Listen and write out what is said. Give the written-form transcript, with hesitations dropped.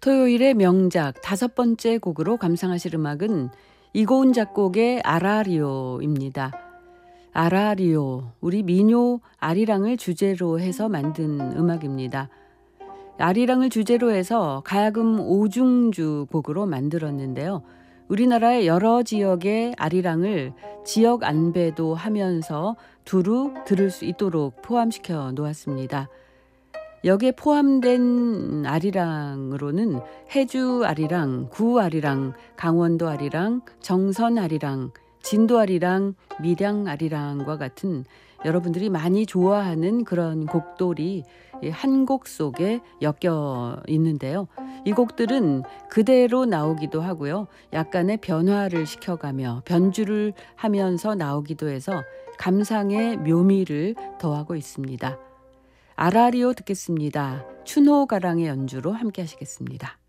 토요일의 명작 5번째 곡으로 감상하실 음악은 이고은 작곡의 아라리오입니다. 아라리오, 우리 민요 아리랑을 주제로 해서 만든 음악입니다. 아리랑을 주제로 해서 가야금 오중주 곡으로 만들었는데요. 우리나라의 여러 지역의 아리랑을 지역 안배도 하면서 두루 들을 수 있도록 포함시켜 놓았습니다. 여기에 포함된 아리랑으로는 해주 아리랑, 구 아리랑, 강원도 아리랑, 정선 아리랑, 진도 아리랑, 밀양 아리랑과 같은 여러분들이 많이 좋아하는 그런 곡들이 한 곡 속에 엮여 있는데요. 이 곡들은 그대로 나오기도 하고요. 약간의 변화를 시켜가며 변주를 하면서 나오기도 해서 감상의 묘미를 더하고 있습니다. 아라리오 듣겠습니다. 춘호 가랑의 연주로 함께 하시겠습니다.